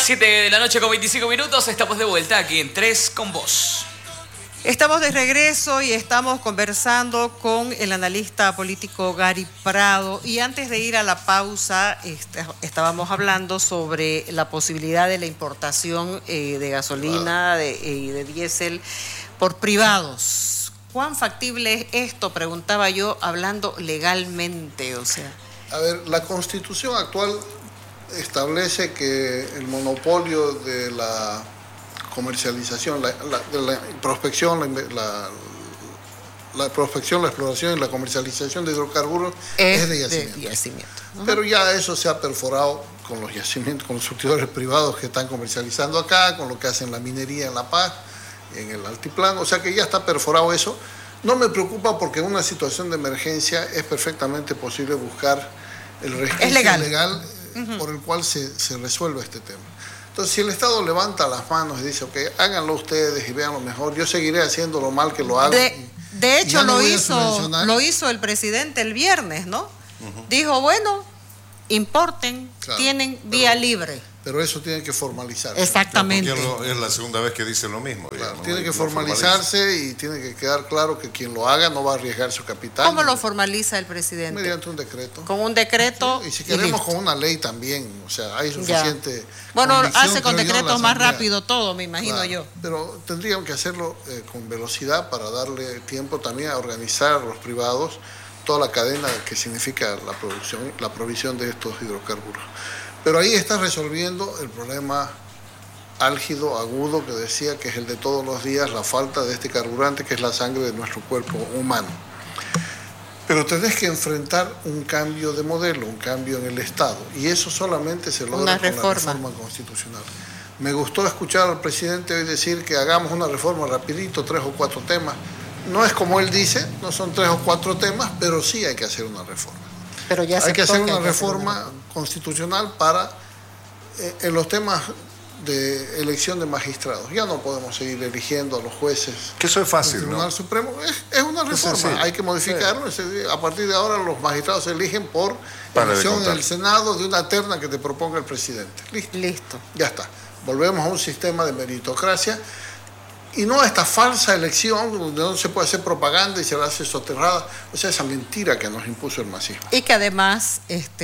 7 de la noche con 25 minutos, estamos de vuelta aquí en 3 con Vos. Estamos de regreso y estamos conversando con el analista político Gary Prado. Y antes de ir a la pausa, estábamos hablando sobre la posibilidad de la importación de gasolina y de diésel por privados. ¿Cuán factible es esto? Preguntaba yo, hablando legalmente, o sea. A ver, la Constitución actual establece que el monopolio de la comercialización, de la prospección, la prospección, la exploración y la comercialización de hidrocarburos es de yacimiento. Pero ya eso se ha perforado con los yacimientos, con los surtidores privados que están comercializando acá, con lo que hacen la minería en La Paz, en el altiplano, o sea que ya está perforado eso. No me preocupa porque en una situación de emergencia es perfectamente posible buscar el resquicio legal por el cual se resuelve este tema. Entonces, si el Estado levanta las manos y dice, ok, háganlo ustedes y vean lo mejor, yo seguiré haciendo lo mal que lo hago. De hecho, lo hizo el presidente el viernes, ¿no? Dijo, bueno, importen, tienen vía libre. Pero eso tiene que formalizarse. Exactamente. Porque es la segunda vez que dice lo mismo. Claro, tiene que formalizarse y tiene que quedar claro que quien lo haga no va a arriesgar su capital. ¿Cómo lo formaliza el presidente? Mediante un decreto. Con un decreto. Sí, y si queremos con una ley también, o sea, hay suficiente. Bueno, hace con decretos más rápido todo, me imagino yo. Pero tendrían que hacerlo con velocidad para darle tiempo también a organizar a los privados toda la cadena que significa la provisión de estos hidrocarburos. Pero ahí está resolviendo el problema álgido, agudo, que decía que es el de todos los días, la falta de este carburante que es la sangre de nuestro cuerpo humano. Pero tenés que enfrentar un cambio de modelo, un cambio en el Estado, y eso solamente se logra con la reforma constitucional. Me gustó escuchar al presidente hoy decir que hagamos una reforma rapidito, 3 o 4 temas. No es como él dice, no son 3 o 4 temas, pero sí hay que hacer una reforma. Pero ya hay que hacer una reforma constitucional para en los temas de elección de magistrados. Ya no podemos seguir eligiendo a los jueces. Que eso es fácil, del Tribunal Supremo es una reforma, sí. Hay que modificarlo. Sí. A partir de ahora los magistrados se eligen por elección en el Senado de una terna que te proponga el presidente. Listo. Ya está. Volvemos a un sistema de meritocracia. Y no a esta falsa elección donde no se puede hacer propaganda y se la hace soterrada, o sea, esa mentira que nos impuso el masismo. Y que además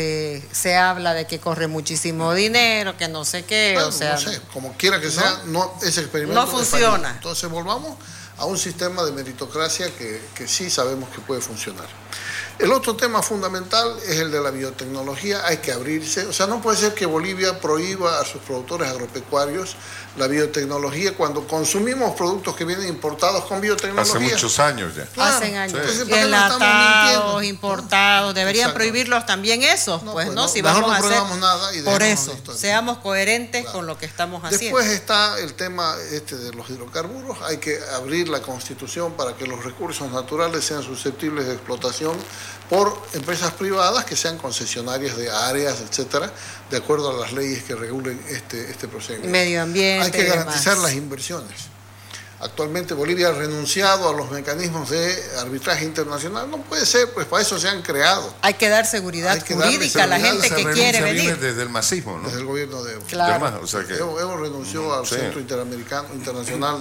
se habla de que corre muchísimo dinero, que no sé qué, bueno, o sea... No sé, como quiera que sea, ese experimento no funciona. Entonces volvamos a un sistema de meritocracia que sí sabemos que puede funcionar. El otro tema fundamental es el de la biotecnología. Hay que abrirse. O sea, no puede ser que Bolivia prohíba a sus productores agropecuarios la biotecnología cuando consumimos productos que vienen importados con biotecnología. Hace muchos años ya. Claro. Hacen años. Sí. Enlatados, importados. Deberían prohibirlos también esos, ¿no? Si vamos a hacer... nada y por eso, seamos coherentes con lo que estamos haciendo. Después está el tema de los hidrocarburos. Hay que abrir la Constitución para que los recursos naturales sean susceptibles de explotación por empresas privadas que sean concesionarias de áreas, etcétera, de acuerdo a las leyes que regulen este procedimiento. Medio ambiente. Hay que garantizar las inversiones. Actualmente Bolivia ha renunciado a los mecanismos de arbitraje internacional. No puede ser, pues para eso se han creado. Hay que dar seguridad jurídica a la gente que quiere venir. Viene desde el masismo, ¿no? Desde el gobierno de Evo. Claro. O sea que... Evo renunció al Centro Internacional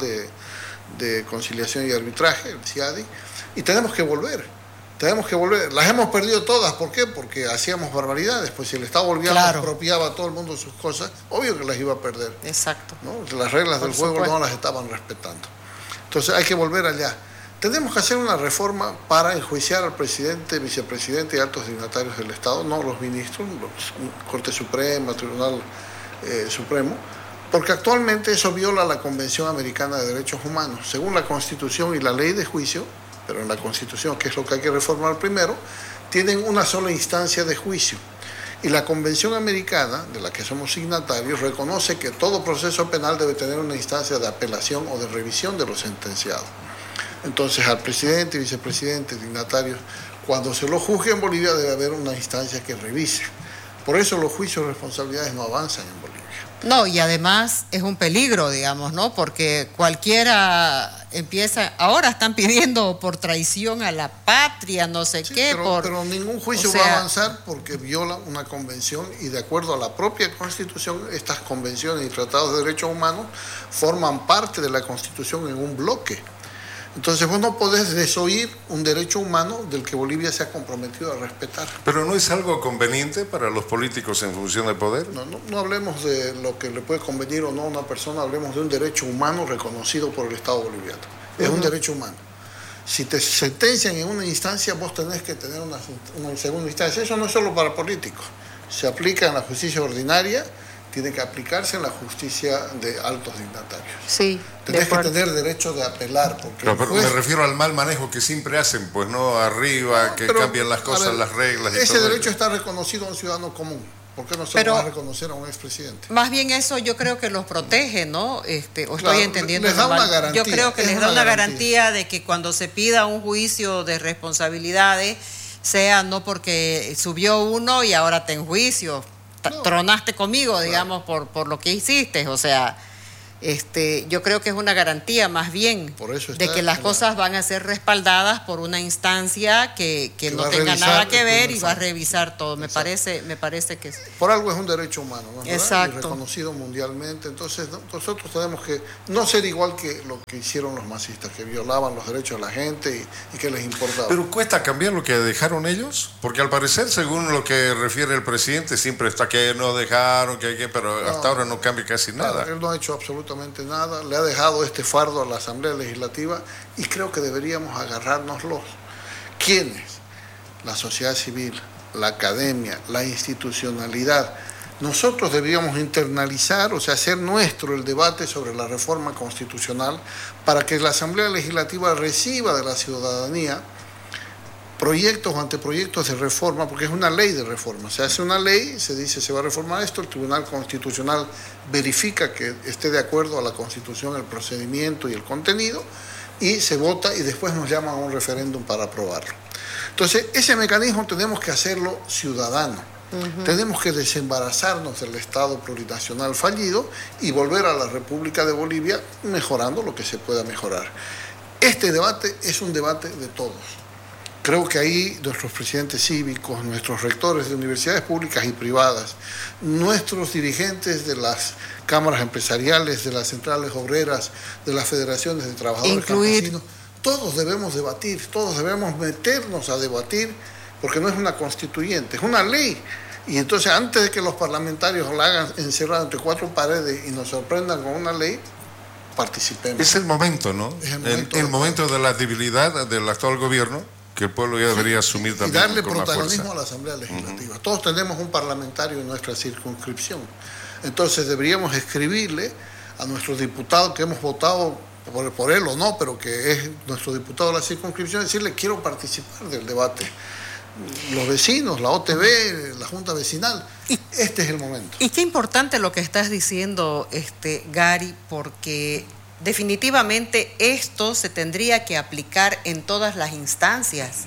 de Conciliación y Arbitraje, el CIADI, y tenemos que volver. Las hemos perdido todas. ¿Por qué? Porque hacíamos barbaridades. Pues si el Estado boliviano expropiaba a todo el mundo sus cosas, obvio que las iba a perder. Exacto. ¿No? Las reglas del juego no las estaban respetando. Entonces hay que volver allá. Tenemos que hacer una reforma para enjuiciar al presidente, vicepresidente y altos dignatarios del Estado, no los ministros, Corte Suprema, Tribunal Supremo, porque actualmente eso viola la Convención Americana de Derechos Humanos. Según la Constitución y la ley de juicio, pero en la Constitución, que es lo que hay que reformar primero, tienen una sola instancia de juicio. Y la Convención Americana, de la que somos signatarios, reconoce que todo proceso penal debe tener una instancia de apelación o de revisión de lo sentenciado. Entonces, al presidente, vicepresidente, dignatarios, cuando se lo juzgue en Bolivia debe haber una instancia que revise. Por eso los juicios de responsabilidades no avanzan en Bolivia. No, y además es un peligro, digamos, ¿no? Porque cualquiera ahora están pidiendo por traición a la patria, no sé qué. Pero ningún juicio va a avanzar porque viola una convención y de acuerdo a la propia Constitución, estas convenciones y tratados de derechos humanos forman parte de la Constitución en un bloque. Entonces vos no podés desoír un derecho humano del que Bolivia se ha comprometido a respetar. ¿Pero no es algo conveniente para los políticos en función del poder? No hablemos de lo que le puede convenir o no a una persona, hablemos de un derecho humano reconocido por el Estado boliviano. Es un derecho humano. Si te sentencian en una instancia, vos tenés que tener una segunda instancia. Eso no es solo para políticos. Se aplica en la justicia ordinaria, tiene que aplicarse en la justicia de altos dignatarios. Sí. Tenés que tener derecho de apelar. Porque pero me refiero al mal manejo que siempre hacen, pues no arriba, que cambian las cosas, las reglas y todo. Ese derecho está reconocido a un ciudadano común. ¿Por qué no se lo va a reconocer a un expresidente? Más bien eso yo creo que los protege, ¿no? O claro, estoy entendiendo. Les da una garantía. Yo creo que les da una garantía de que cuando se pida un juicio de responsabilidades, sea no porque subió uno y ahora te enjuicio. Tronaste conmigo, digamos, por lo que hiciste, o sea, yo creo que es una garantía más bien de que las cosas van a ser respaldadas por una instancia que no tenga nada que ver y va a revisar todo. Me parece que por algo es un derecho humano, ¿no? Exacto. Y reconocido mundialmente. Entonces nosotros tenemos que no ser igual que lo que hicieron los masistas, que violaban los derechos de la gente y que les importaba. Pero cuesta cambiar lo que dejaron ellos, porque al parecer, según lo que refiere el presidente, siempre está que no dejaron, pero hasta ahora no cambia casi nada. Él no ha hecho absolutamente nada, le ha dejado este fardo a la Asamblea Legislativa y creo que deberíamos agarrárnoslos. ¿Quiénes? La sociedad civil, la academia, la institucionalidad. Nosotros deberíamos internalizar, o sea, hacer nuestro el debate sobre la reforma constitucional para que la Asamblea Legislativa reciba de la ciudadanía proyectos o anteproyectos de reforma, porque es una ley de reforma. Se hace una ley, se dice se va a reformar esto, el Tribunal Constitucional verifica que esté de acuerdo a la Constitución, el procedimiento y el contenido, y se vota y después nos llaman a un referéndum para aprobarlo. Entonces, ese mecanismo tenemos que hacerlo ciudadano. Tenemos que desembarazarnos del Estado plurinacional fallido y volver a la República de Bolivia mejorando lo que se pueda mejorar. Este debate es un debate de todos. Creo que ahí nuestros presidentes cívicos, nuestros rectores de universidades públicas y privadas, nuestros dirigentes de las cámaras empresariales, de las centrales obreras, de las federaciones de trabajadores campesinos, todos debemos debatir, todos debemos meternos a debatir, porque no es una constituyente, es una ley. Y entonces antes de que los parlamentarios la hagan encerrada entre cuatro paredes y nos sorprendan con una ley, participemos. Es el momento, ¿no? Es el momento de la debilidad del actual gobierno, que el pueblo ya debería asumir también. Y darle protagonismo a la Asamblea Legislativa. Todos tenemos un parlamentario en nuestra circunscripción. Entonces deberíamos escribirle a nuestro diputado que hemos votado por él o no, pero que es nuestro diputado de la circunscripción, decirle quiero participar del debate. Los vecinos, la OTB, la Junta Vecinal, este es el momento. Y qué importante lo que estás diciendo, Gary, porque definitivamente esto se tendría que aplicar en todas las instancias.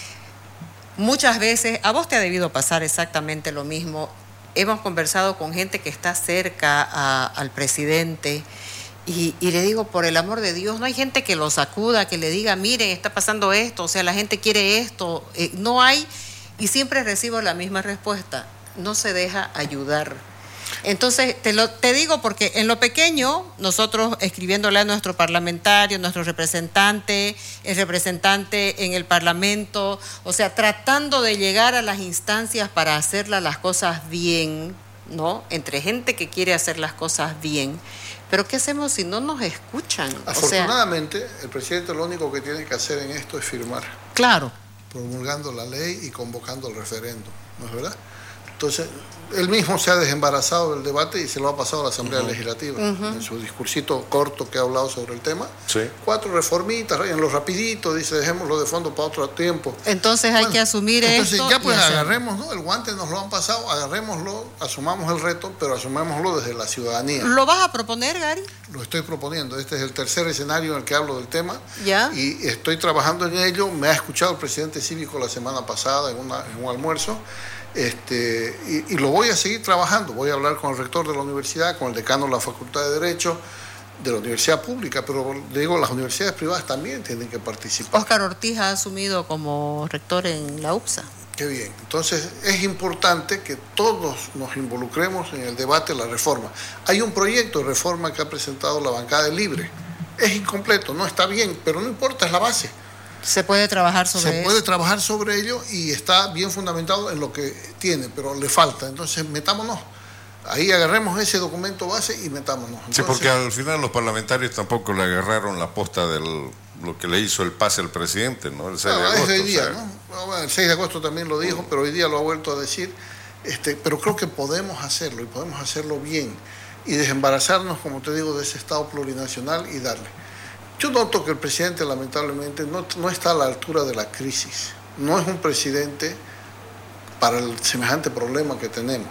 Muchas veces, a vos te ha debido pasar exactamente lo mismo. Hemos conversado con gente que está cerca al presidente y le digo, por el amor de Dios, no hay gente que lo sacuda, que le diga, miren, está pasando esto, o sea, la gente quiere esto. No hay, y siempre recibo la misma respuesta, no se deja ayudar. Entonces, te digo porque en lo pequeño, nosotros escribiéndole a nuestro parlamentario, nuestro representante, el representante en el Parlamento, o sea, tratando de llegar a las instancias para hacer las cosas bien, ¿no? Entre gente que quiere hacer las cosas bien. Pero ¿qué hacemos si no nos escuchan? Afortunadamente, el presidente lo único que tiene que hacer en esto es firmar. Claro. Promulgando la ley y convocando el referéndum, ¿no es verdad? Entonces, él mismo se ha desembarazado del debate y se lo ha pasado a la Asamblea Legislativa. En su discursito corto que ha hablado sobre el tema. Sí. 4 reformitas, en lo rapidito, dice, dejémoslo de fondo para otro tiempo. Entonces hay que asumir esto. Entonces ya pues agarremos, ¿no? El guante nos lo han pasado, agarrémoslo, asumamos el reto, pero asumémoslo desde la ciudadanía. ¿Lo vas a proponer, Gary? Lo estoy proponiendo. Este es el tercer escenario en el que hablo del tema. ¿Ya? Y estoy trabajando en ello. Me ha escuchado el presidente cívico la semana pasada en un almuerzo. Y lo voy a seguir trabajando. Voy a hablar con el rector de la universidad, con el decano de la Facultad de Derecho, de la universidad pública, pero digo, las universidades privadas también tienen que participar. Óscar Ortiz ha asumido como rector en la UPSA. Qué bien. Entonces, es importante que todos nos involucremos en el debate de la reforma. Hay un proyecto de reforma que ha presentado la bancada de Libre. Es incompleto, no está bien, pero no importa, es la base. Se puede trabajar sobre eso. Se puede trabajar sobre ello y está bien fundamentado en lo que tiene, pero le falta. Entonces, metámonos. Ahí agarremos ese documento base y metámonos. Entonces, sí, porque al final los parlamentarios tampoco le agarraron la posta de lo que le hizo el pase al presidente, ¿no? El 6 de agosto. Es hoy día, ¿no? Bueno, el 6 de agosto también lo dijo, pero hoy día lo ha vuelto a decir. Pero creo que podemos hacerlo y podemos hacerlo bien y desembarazarnos, como te digo, de ese Estado plurinacional y darle. Yo noto que el presidente lamentablemente no está a la altura de la crisis. No es un presidente para el semejante problema que tenemos.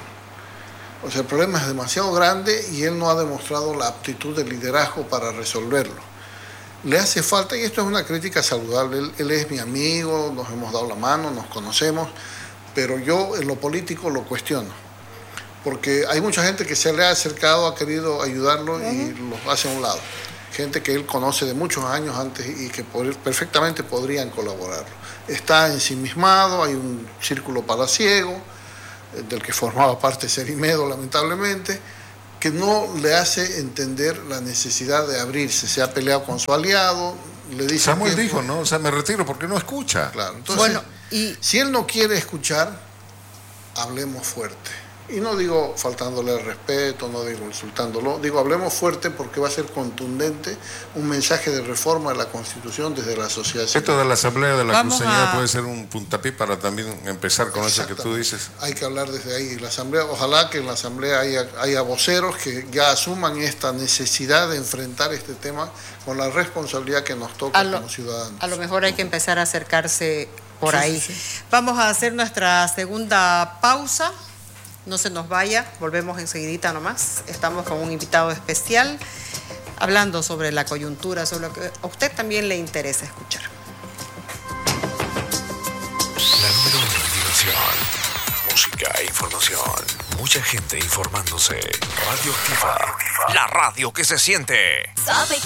O sea, el problema es demasiado grande y él no ha demostrado la aptitud de liderazgo para resolverlo. Le hace falta, y esto es una crítica saludable, él es mi amigo, nos hemos dado la mano, nos conocemos, pero yo en lo político lo cuestiono. Porque hay mucha gente que se le ha acercado, ha querido ayudarlo y lo hace a un lado. Gente que él conoce de muchos años antes y que perfectamente podrían colaborarlo. Está ensimismado, hay un círculo palaciego, del que formaba parte Cerimedo, lamentablemente, que no le hace entender la necesidad de abrirse. Se ha peleado con su aliado, le dice... Samuel dijo, ¿no? O sea, me retiro porque no escucha. Claro, entonces, bueno, si él no quiere escuchar, hablemos fuerte. Y no digo faltándole el respeto, no digo insultándolo, digo hablemos fuerte porque va a ser contundente un mensaje de reforma de la Constitución desde la sociedad civil. Esto de la Asamblea de la Cruceñada puede ser un puntapié para también empezar con eso que tú dices. Hay que hablar desde ahí. La Asamblea, ojalá que en la Asamblea haya voceros que ya asuman esta necesidad de enfrentar este tema con la responsabilidad que nos toca como ciudadanos. A lo mejor hay que empezar a acercarse por ahí. Sí. Vamos a hacer nuestra segunda pausa. No se nos vaya, volvemos enseguidita nomás. Estamos con un invitado especial hablando sobre la coyuntura, sobre lo que a usted también le interesa escuchar. La número 1 en diversión, música e información. Mucha gente informándose. Radio Activa. La radio que se siente. ¿Sabe